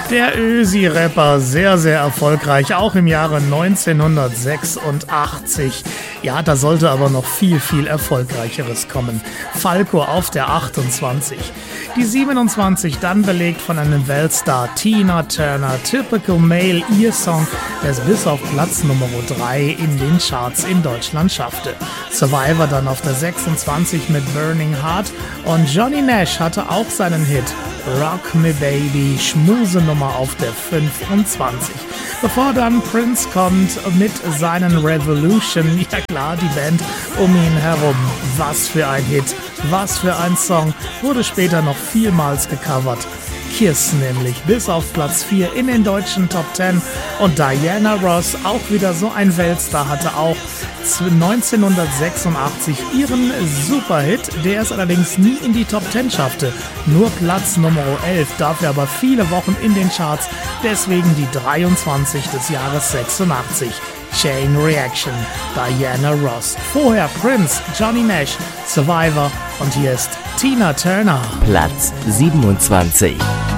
Der Ösi-Rapper, sehr, sehr erfolgreich, auch im Jahre 1986. Ja, da sollte aber noch viel, viel Erfolgreicheres kommen. Falco auf der 28. Die 27 dann belegt von einem Weltstar, Tina Turner, Typical Male, ihr Song, der es bis auf Platz Nummer 3 in den Charts in Deutschland schaffte. Survivor dann auf der 26 mit Burning Heart und Johnny Nash hatte auch seinen Hit Rock Me Baby, Schmusenummer auf der 25. Bevor dann Prince kommt mit seinen Revolution, ja klar, die Band um ihn herum. Was für ein Hit, was für ein Song, wurde später noch vielmals gecovert. Kiss nämlich bis auf Platz 4 in den deutschen Top 10 und Diana Ross, auch wieder so ein Weltstar, hatte auch 1986 ihren Superhit, der es allerdings nie in die Top 10 schaffte. Nur Platz Nummer 11, dafür aber viele Wochen in den Charts, deswegen die 23 des Jahres 86. Chain Reaction, Diana Ross. Vorher Prince, Johnny Nash, Survivor und hier ist Tina Turner. Platz 27.